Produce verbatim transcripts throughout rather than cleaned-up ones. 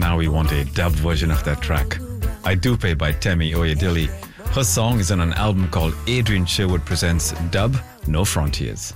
now we want a dub version of that track. I Do Pay by Temi Oyedele. Her song is on an album called Adrian Sherwood Presents Dub No Frontiers.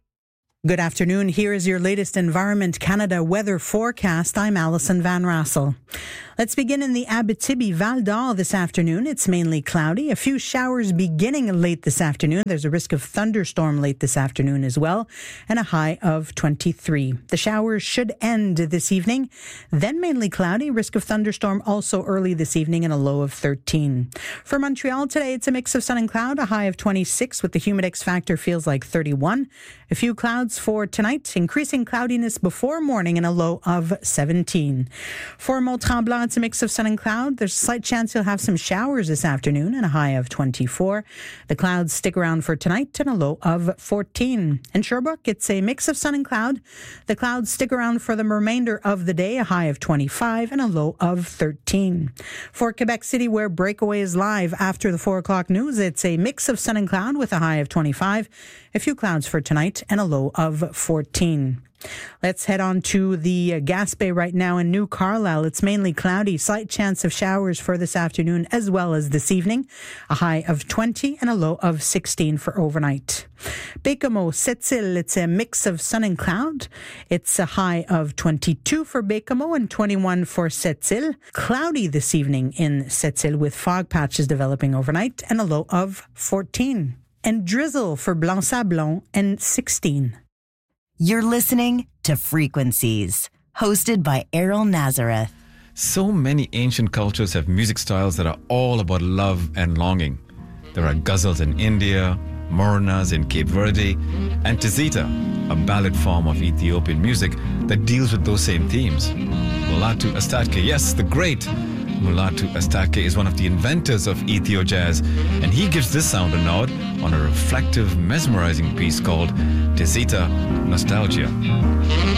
Good afternoon. Here is your latest Environment Canada weather forecast. I'm Alison Van Rassel. Let's begin in the Abitibi Val d'Or this afternoon. It's mainly cloudy. A few showers beginning late this afternoon. There's a risk of thunderstorm late this afternoon as well, and a high of twenty-three. The showers should end this evening. Then mainly cloudy. Risk of thunderstorm also early this evening, and a low of thirteen. For Montreal today, it's a mix of sun and cloud, a high of twenty-six, with the humidex factor feels like thirty-one. A few clouds for tonight, increasing cloudiness before morning, and a low of seventeen. For Mont-Tremblant, it's a mix of sun and cloud. There's a slight chance you'll have some showers this afternoon, and a high of twenty-four. The clouds stick around for tonight, and a low of fourteen. In Sherbrooke, it's a mix of sun and cloud. The clouds stick around for the remainder of the day, a high of twenty-five and a low of thirteen. For Quebec City, where Breakaway is live after the four o'clock news, it's a mix of sun and cloud with a high of twenty-five. A few clouds for tonight, and a low of fourteen. Let's head on to the uh, Gaspé right now in New Carlisle. It's mainly cloudy, slight chance of showers for this afternoon as well as this evening. A high of twenty and a low of sixteen for overnight. Baie-Comeau, Sept-Îles, it's a mix of sun and cloud. It's a high of twenty-two for Baie-Comeau and twenty-one for Sept-Îles. Cloudy this evening in Sept-Îles with fog patches developing overnight, and a low of fourteen. And drizzle for Blanc-Sablon and sixteen. You're listening to Frequencies, hosted by Errol Nazareth. So many ancient cultures have music styles that are all about love and longing. There are ghazals in India, moranas in Cape Verde, and tizita, a ballad form of Ethiopian music that deals with those same themes. Mulatu Astatke, yes, the great Mulatu Astatke is one of the inventors of Ethio jazz, and he gives this sound a nod on a reflective, mesmerizing piece called Tizita Nostalgia.